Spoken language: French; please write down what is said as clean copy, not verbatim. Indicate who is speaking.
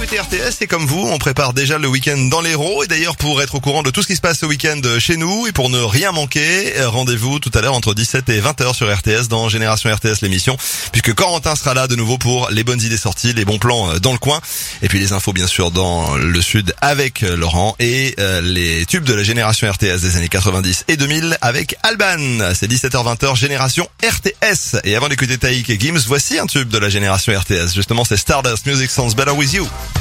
Speaker 1: fêter RTS et comme vous, on prépare déjà le week-end dans l'Hérault. Et d'ailleurs, pour être au courant de tout ce qui se passe ce week-end chez nous et pour ne rien manquer, rendez-vous tout à l'heure entre 17 et 20h sur RTS dans Génération RTS l'émission, puisque Corentin sera là de nouveau pour les bonnes idées sorties, les bons plans dans le coin et puis les infos bien sûr dans le sud avec Laurent et les tubes de la Génération RTS des années 90 et 2000 avec Alban. C'est 17h-20h Génération RTS. Et avant d'écouter Taïk et Gims, voici un tube de la Génération RTS. Justement, c'est Stardust, Music Sounds Better With You.